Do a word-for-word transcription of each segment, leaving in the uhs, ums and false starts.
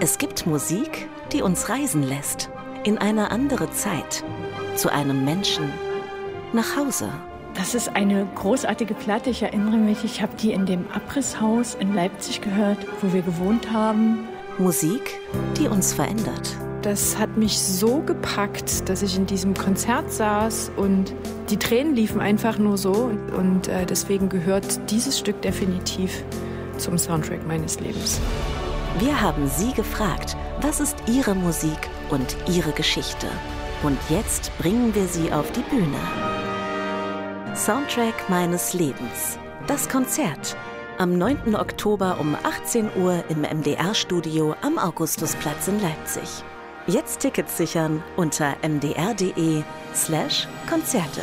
Es gibt Musik, die uns reisen lässt. In eine andere Zeit. Zu einem Menschen. Nach Hause. Das ist eine großartige Platte. Ich erinnere mich, ich habe die in dem Abrisshaus in Leipzig gehört, wo wir gewohnt haben. Musik, die uns verändert. Das hat mich so gepackt, dass ich in diesem Konzert saß und die Tränen liefen einfach nur so. Und äh, deswegen gehört dieses Stück definitiv zum Soundtrack meines Lebens. Wir haben Sie gefragt, was ist Ihre Musik und Ihre Geschichte? Und jetzt bringen wir Sie auf die Bühne. Soundtrack meines Lebens. Das Konzert. Am neunten Oktober um achtzehn Uhr im M D R-Studio am Augustusplatz in Leipzig. Jetzt Tickets sichern unter mdr.de slash Konzerte.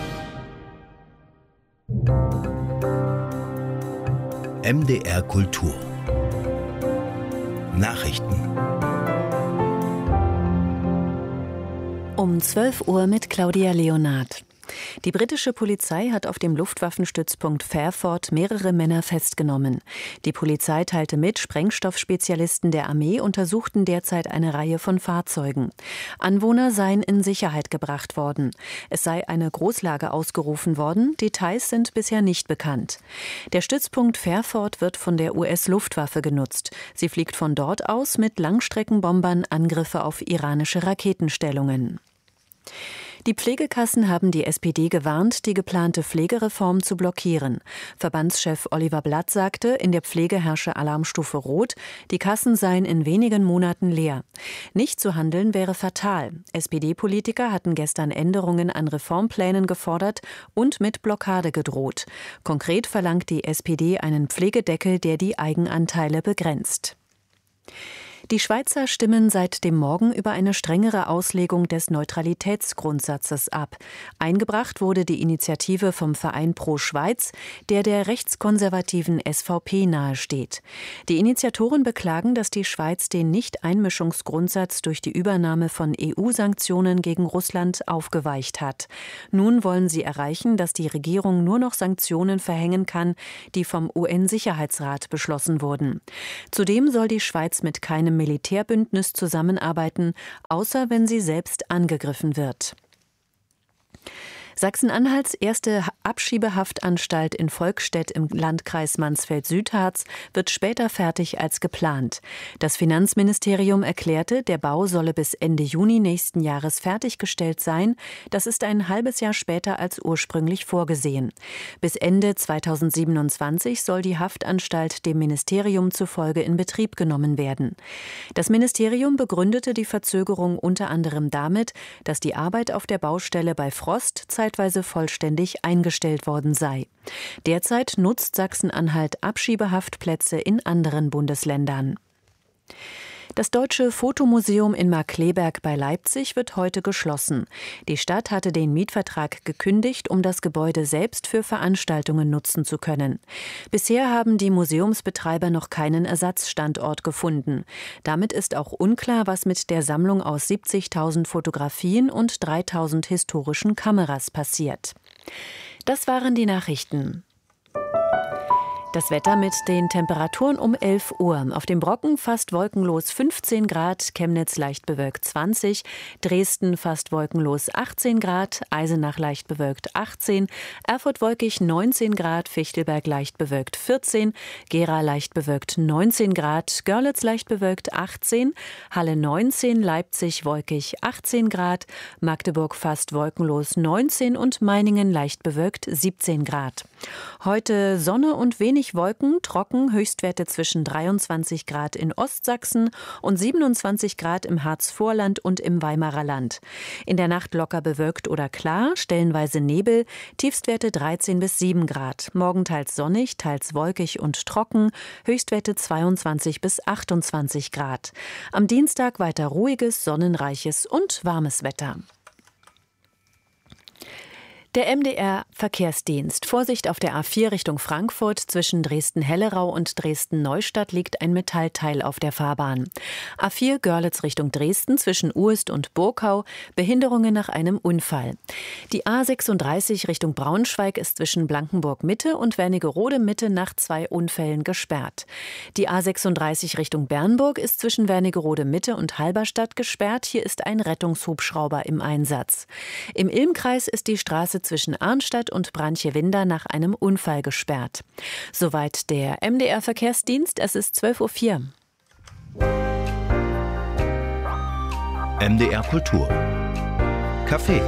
M D R Kultur. Nachrichten. Um zwölf Uhr mit Claudia Leonard. Die britische Polizei hat auf dem Luftwaffenstützpunkt Fairford mehrere Männer festgenommen. Die Polizei teilte mit, Sprengstoffspezialisten der Armee untersuchten derzeit eine Reihe von Fahrzeugen. Anwohner seien in Sicherheit gebracht worden. Es sei eine Großlage ausgerufen worden. Details sind bisher nicht bekannt. Der Stützpunkt Fairford wird von der U S-Luftwaffe genutzt. Sie fliegt von dort aus mit Langstreckenbombern Angriffe auf iranische Raketenstellungen. Die Pflegekassen haben die S P D gewarnt, die geplante Pflegereform zu blockieren. Verbandschef Oliver Blatt sagte, in der Pflege herrsche Alarmstufe Rot, die Kassen seien in wenigen Monaten leer. Nicht zu handeln wäre fatal. S P D-Politiker hatten gestern Änderungen an Reformplänen gefordert und mit Blockade gedroht. Konkret verlangt die S P D einen Pflegedeckel, der die Eigenanteile begrenzt. Die Schweizer stimmen seit dem Morgen über eine strengere Auslegung des Neutralitätsgrundsatzes ab. Eingebracht wurde die Initiative vom Verein Pro Schweiz, der der rechtskonservativen S V P nahesteht. Die Initiatoren beklagen, dass die Schweiz den Nicht-Einmischungsgrundsatz durch die Übernahme von E U-Sanktionen gegen Russland aufgeweicht hat. Nun wollen sie erreichen, dass die Regierung nur noch Sanktionen verhängen kann, die vom U N-Sicherheitsrat beschlossen wurden. Zudem soll die Schweiz mit keinem Militärbündnis zusammenarbeiten, außer wenn sie selbst angegriffen wird. Sachsen-Anhalts erste Abschiebehaftanstalt in Volkstedt im Landkreis Mansfeld-Südharz wird später fertig als geplant. Das Finanzministerium erklärte, der Bau solle bis Ende Juni nächsten Jahres fertiggestellt sein. Das ist ein halbes Jahr später als ursprünglich vorgesehen. Bis Ende zweitausendsiebenundzwanzig soll die Haftanstalt dem Ministerium zufolge in Betrieb genommen werden. Das Ministerium begründete die Verzögerung unter anderem damit, dass die Arbeit auf der Baustelle bei Frost zeitweise vollständig eingestellt worden sei. Derzeit nutzt Sachsen-Anhalt Abschiebehaftplätze in anderen Bundesländern. Das Deutsche Fotomuseum in Markkleeberg bei Leipzig wird heute geschlossen. Die Stadt hatte den Mietvertrag gekündigt, um das Gebäude selbst für Veranstaltungen nutzen zu können. Bisher haben die Museumsbetreiber noch keinen Ersatzstandort gefunden. Damit ist auch unklar, was mit der Sammlung aus siebzigtausend Fotografien und dreitausend historischen Kameras passiert. Das waren die Nachrichten. Das Wetter mit den Temperaturen um elf Uhr. Auf dem Brocken fast wolkenlos fünfzehn Grad, Chemnitz leicht bewölkt zwanzig, Dresden fast wolkenlos achtzehn Grad, Eisenach leicht bewölkt achtzehn, Erfurt wolkig neunzehn Grad, Fichtelberg leicht bewölkt vierzehn, Gera leicht bewölkt neunzehn Grad, Görlitz leicht bewölkt achtzehn, Halle neunzehn, Leipzig wolkig achtzehn Grad, Magdeburg fast wolkenlos neunzehn und Meiningen leicht bewölkt siebzehn Grad. Heute Sonne und wenig Wolken, trocken, Höchstwerte zwischen dreiundzwanzig Grad in Ostsachsen und siebenundzwanzig Grad im Harzvorland und im Weimarer Land. In der Nacht locker bewölkt oder klar, stellenweise Nebel, Tiefstwerte dreizehn bis sieben Grad. Morgen teils sonnig, teils wolkig und trocken, Höchstwerte zweiundzwanzig bis achtundzwanzig Grad. Am Dienstag weiter ruhiges, sonnenreiches und warmes Wetter. Der M D R-Verkehrsdienst. Vorsicht auf der A vier Richtung Frankfurt. Zwischen Dresden-Hellerau und Dresden-Neustadt liegt ein Metallteil auf der Fahrbahn. A vier Görlitz Richtung Dresden zwischen Uest und Burkau. Behinderungen nach einem Unfall. Die A sechsunddreißig Richtung Braunschweig ist zwischen Blankenburg-Mitte und Wernigerode-Mitte nach zwei Unfällen gesperrt. Die A sechsunddreißig Richtung Bernburg ist zwischen Wernigerode-Mitte und Halberstadt gesperrt. Hier ist ein Rettungshubschrauber im Einsatz. Im Ilmkreis ist die Straße zwischen Arnstadt und Brantje-Winder nach einem Unfall gesperrt. Soweit der M D R-Verkehrsdienst. Es ist zwölf Uhr vier. M D R Kultur. Café.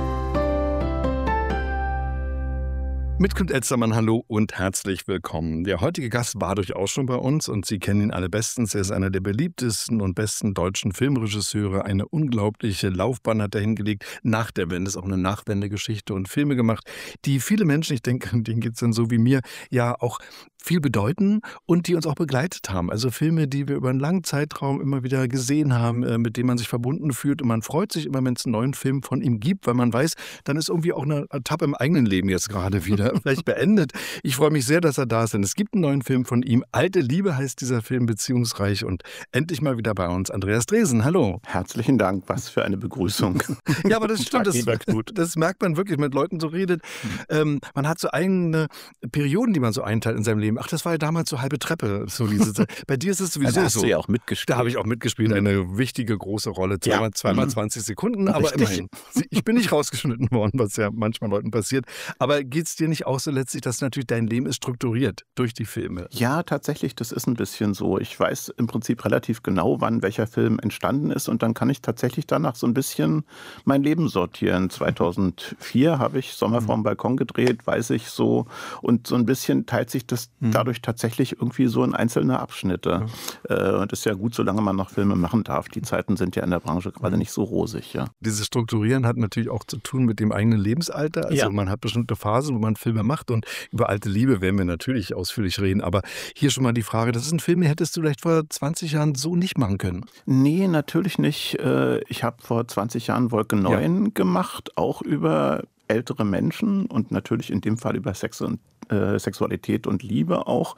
Mit Knut Elstermann, hallo und herzlich willkommen. Der heutige Gast war durchaus schon bei uns und Sie kennen ihn alle bestens. Er ist einer der beliebtesten und besten deutschen Filmregisseure. Eine unglaubliche Laufbahn hat er hingelegt. Nach der Wende ist auch eine Nachwendegeschichte und Filme gemacht, die viele Menschen, ich denke, denen geht es dann so wie mir, ja auch viel bedeuten und die uns auch begleitet haben. Also Filme, die wir über einen langen Zeitraum immer wieder gesehen haben, mit denen man sich verbunden fühlt. Und man freut sich immer, wenn es einen neuen Film von ihm gibt, weil man weiß, dann ist irgendwie auch eine Etappe im eigenen Leben jetzt gerade wieder vielleicht beendet. Ich freue mich sehr, dass er da ist, denn es gibt einen neuen Film von ihm. Alte Liebe heißt dieser Film, beziehungsreich, und endlich mal wieder bei uns Andreas Dresen. Hallo. Herzlichen Dank, was für eine Begrüßung. Ja, aber das stimmt, das, das merkt man wirklich, wenn man mit Leuten so redet. Ähm, man hat so eigene Perioden, die man so einteilt in seinem Leben. Ach, das war ja damals so halbe Treppe. So diese Bei dir ist es sowieso da hast so. Du ja auch mitgespielt. Da habe ich auch mitgespielt, eine wichtige, große Rolle. Zweimal, ja. zweimal zwanzig Sekunden, aber Richtig. Immerhin. Ich bin nicht rausgeschnitten worden, was ja manchmal Leuten passiert. Aber geht es dir nicht auch so letztlich, dass natürlich dein Leben ist strukturiert durch die Filme? Ja, tatsächlich, das ist ein bisschen so. Ich weiß im Prinzip relativ genau, wann welcher Film entstanden ist, und dann kann ich tatsächlich danach so ein bisschen mein Leben sortieren. zweitausendvier habe ich Sommer vorm Balkon gedreht, weiß ich so. Und so ein bisschen teilt sich das mhm. dadurch tatsächlich irgendwie so in einzelne Abschnitte. Ja. Und das ist ja gut, solange man noch Filme machen darf. Die Zeiten sind ja in der Branche gerade nicht so rosig. Ja. Dieses Strukturieren hat natürlich auch zu tun mit dem eigenen Lebensalter. Also ja. man hat bestimmte Phasen, wo man Filme macht, und über Alte Liebe werden wir natürlich ausführlich reden. Aber hier schon mal die Frage, das ist ein Film, den hättest du vielleicht vor zwanzig Jahren so nicht machen können? Nee, natürlich nicht. Ich habe vor zwanzig Jahren Wolke neun ja. gemacht, auch über ältere Menschen und natürlich in dem Fall über Sex und äh, Sexualität und Liebe auch,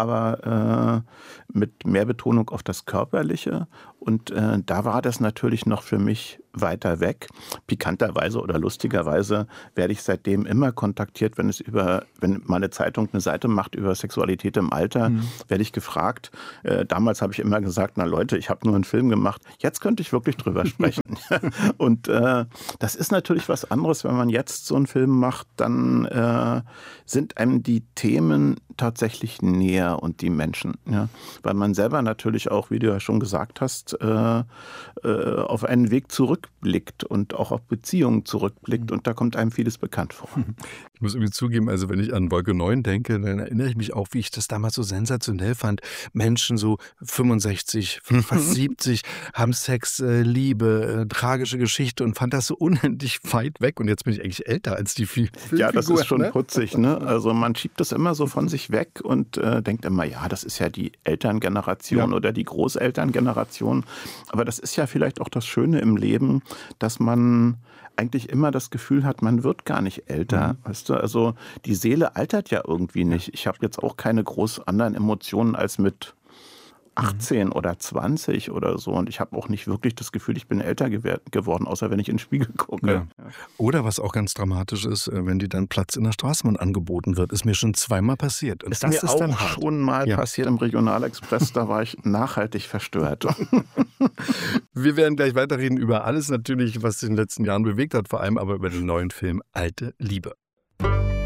aber äh, mit mehr Betonung auf das Körperliche. Und äh, da war das natürlich noch für mich weiter weg. Pikanterweise oder lustigerweise werde ich seitdem immer kontaktiert, wenn es über, wenn meine Zeitung eine Seite macht über Sexualität im Alter, mhm. werde ich gefragt. Äh, damals habe ich immer gesagt, na Leute, ich habe nur einen Film gemacht. Jetzt könnte ich wirklich drüber sprechen. Und äh, das ist natürlich was anderes, wenn man jetzt so einen Film macht, dann äh, sind einem die Themen tatsächlich näher und die Menschen. Ja? Weil man selber natürlich auch, wie du ja schon gesagt hast, äh, äh, auf einen Weg zurückblickt und auch auf Beziehungen zurückblickt, und da kommt einem vieles bekannt vor. Ich muss irgendwie zugeben, also wenn ich an Wolke neun denke, dann erinnere ich mich auch, wie ich das damals so sensationell fand. Menschen so fünfundsechzig, fast siebzig haben Sex, äh, Liebe, äh, tragische Geschichte, und fand das so unendlich weit weg, und jetzt bin ich eigentlich älter als die Filmfigur. Ja, das ist schon ne? putzig. Ne? Also man schiebt das immer so von sich weg und äh, denkt immer, ja, das ist ja die Elterngeneration ja. oder die Großelterngeneration. Aber das ist ja vielleicht auch das Schöne im Leben, dass man eigentlich immer das Gefühl hat, man wird gar nicht älter. Mhm. Weißt du? Also die Seele altert ja irgendwie nicht. Ich habe jetzt auch keine groß anderen Emotionen als mit achtzehn mhm. oder zwanzig oder so. Und ich habe auch nicht wirklich das Gefühl, ich bin älter gew- geworden, außer wenn ich in den Spiegel gucke. Ja. Oder was auch ganz dramatisch ist, wenn dir dann Platz in der Straßenbahn angeboten wird. Ist mir schon zweimal passiert. Und ist das mir ist auch dann hart. schon mal ja. passiert im Regionalexpress. Da war ich nachhaltig verstört. Wir werden gleich weiterreden über alles natürlich, was sich in den letzten Jahren bewegt hat, vor allem aber über den neuen Film Alte Liebe.